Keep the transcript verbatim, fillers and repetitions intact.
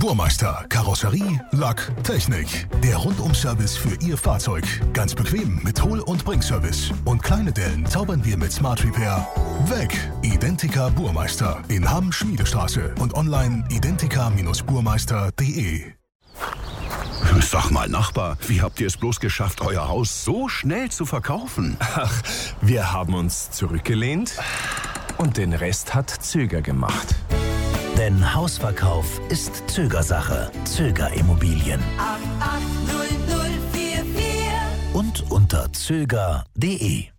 Burmeister. Karosserie, Lack, Technik. Der Rundum-Service für Ihr Fahrzeug. Ganz bequem mit Hol- und Bringservice. Und kleine Dellen zaubern wir mit Smart Repair weg. Identica Burmeister in Hamm Schmiedestraße und online identica Burmeister punkt de. Sag mal, Nachbar, wie habt ihr es bloß geschafft, euer Haus so schnell zu verkaufen? Ach, wir haben uns zurückgelehnt und den Rest hat Zöger gemacht. Denn Hausverkauf ist Zögersache. Zöger Immobilien. acht acht null null vier vier Und unter zöger punkt de.